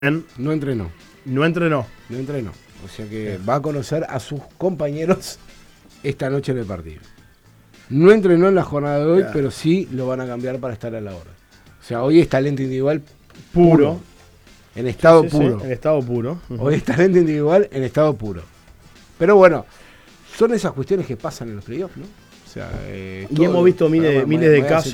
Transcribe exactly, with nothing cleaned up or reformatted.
No entrenó. No entrenó. No entrenó. O sea que va a conocer a sus compañeros esta noche en el partido. No entrenó en la jornada de hoy, Claro. pero sí lo van a cambiar para estar a la hora. O sea, hoy es talento individual Puro. puro. En estado Sí, sí, puro. sí, en estado puro. Uh-huh. Hoy es talento individual en estado puro. Pero bueno, son esas cuestiones que pasan en los playoffs, ¿no? O sea, eh, y hemos visto miles, miles de casos.